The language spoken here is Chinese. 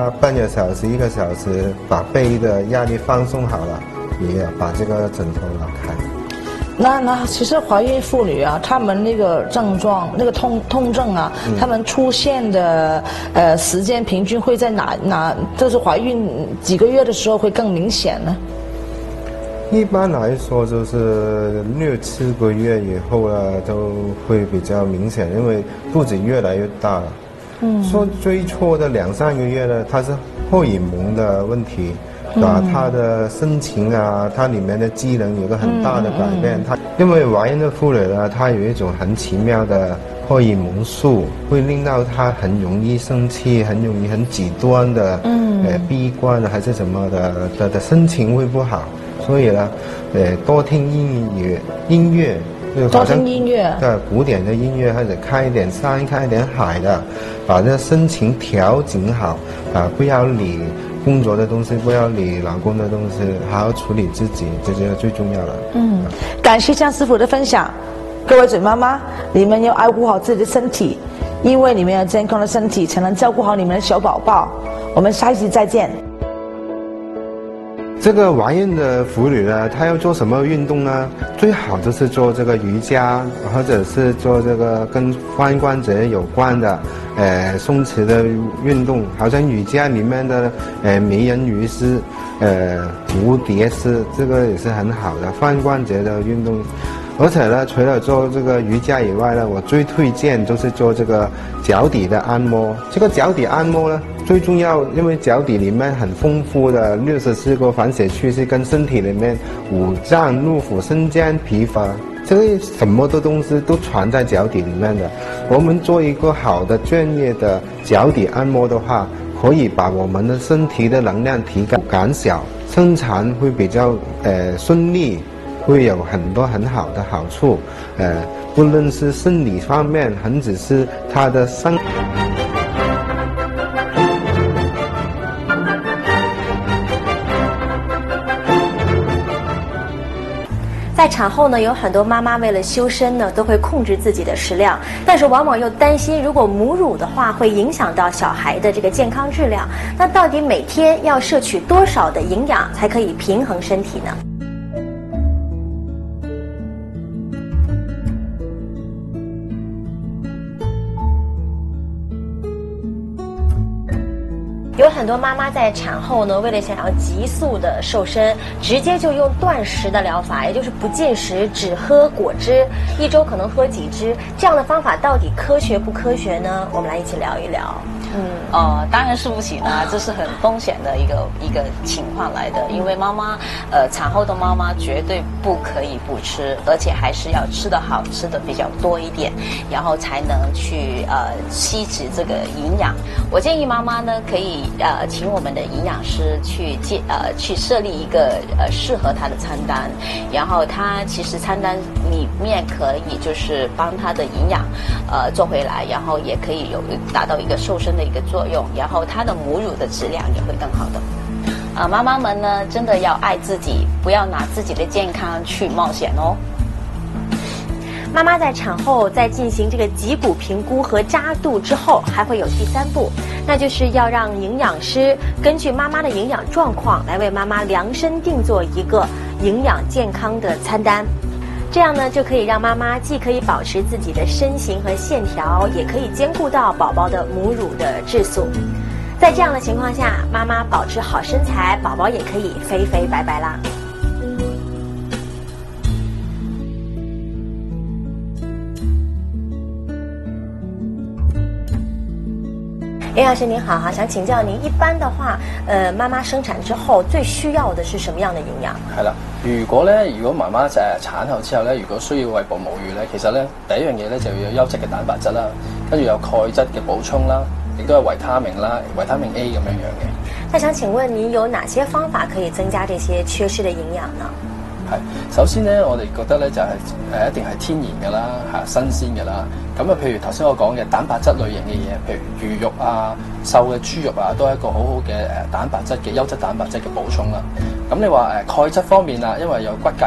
半个小时、1个小时，把背的压力放松好了，也要把这个枕头拿开。 那其实怀孕妇女啊，她们那个症状、那个痛症啊，她们出现的时间平均会在哪？就是怀孕几个月的时候会更明显呢？ 一般来说就是6、7个月以后呢，都会比较明显，因为肚子越来越大了。说最初的2、3个月呢，它是荷尔蒙的问题。它的心情啊，它里面的机能有个很大的改变。因为怀孕的妇女呢，她有一种很奇妙的荷尔蒙素，会令到她很容易生气，很容易很极端的悲观还是什么的心情会不好。所以呢，多听音乐， 多听音乐， 对，古典的音乐，或者看一点山，看一点海的，把这心情调整好啊，不要理工作的东西，不要理老公的东西，好好处理自己，这是最重要的。 感谢江师傅的分享。各位准妈妈，你们要爱护好自己的身体，因为你们有健康的身体，才能照顾好你们的小宝宝。我们下一期再见。 这个怀孕的妇女呢，她要做什么运动呢？最好就是做这个瑜伽，或者是做这个跟髋关节有关的，松弛的运动，好像瑜伽里面的美人鱼式，蝴蝶式，这个也是很好的髋关节的运动。而且呢，除了做这个瑜伽以外呢，我最推荐就是做这个脚底的按摩。这个脚底按摩呢，最重要，因为脚底里面很丰富的64个反射区是跟身体里面五脏六腑、肾脏、皮肤，这个什么的东西都藏在脚底里面的。我们做一个好的专业的脚底按摩的话，可以把我们的身体的能量提高，减小，生产会比较顺利。会有很多很好的好处，不论是生理方面，甚至是他的生。 在产后呢，有很多妈妈为了修身呢，都会控制自己的食量，但是往往又担心，如果母乳的话，会影响到小孩的这个健康质量。那到底每天要摄取多少的营养，才可以平衡身体呢？有很多妈妈在产后呢，为了想要急速的瘦身，直接就用断食的疗法，也就是不进食，只喝果汁，1周可能喝几支。这样的方法到底科学不科学呢？我们来一起聊一聊。 当然是不行啊，这是很风险的一个情况来的。因为妈妈，产后的妈妈绝对不可以不吃，而且还是要吃得好，吃的比较多一点，然后才能去吸取这个营养。我建议妈妈呢，可以请我们的营养师去设立一个适合她的餐单，然后她其实餐单里面可以就是帮她的营养做回来，然后也可以达到一个瘦身的一个作用，然后她的母乳的质量也会更好的。妈妈们呢，真的要爱自己，不要拿自己的健康去冒险哦。 妈妈在产后在进行这个脊骨评估和扎肚之后，还会有第3步，那就是要让营养师根据妈妈的营养状况来为妈妈量身定做一个营养健康的餐单。这样呢，就可以让妈妈既可以保持自己的身形和线条，也可以兼顾到宝宝的母乳的质素。在这样的情况下，妈妈保持好身材，宝宝也可以肥肥白白啦。林老师您好哈，想請教您，一般的話，媽媽生產之後最需要的是什麼樣的營養？ 係啦，如果媽媽產後之後咧，如果需要餵哺母乳咧，其實咧第一樣嘢咧就要有優質嘅蛋白質啦，跟住有鈣質嘅補充啦，亦都有維他命啦，維他命 A 咁樣嘅。 那想請問您有哪些方法可以增加這些缺失的營養呢？ 係，首先咧，我哋覺得咧就係一定係天然嘅啦，新鮮嘅啦。咁啊，譬如頭先我講嘅蛋白質類型嘅嘢，譬如魚肉啊、瘦嘅豬肉啊，都係一個好好嘅蛋白質嘅優質蛋白質嘅補充啦。咁你話鈣質方面啊，因為有骨骼